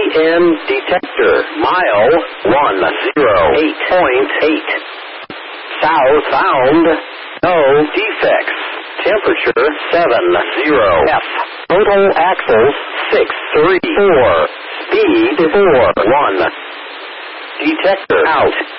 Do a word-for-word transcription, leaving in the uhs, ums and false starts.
N detector. Mile one zero eight point eight. South bound. No defects. Temperature seven zero F. Total axles six three four. Speed four one. Detector out.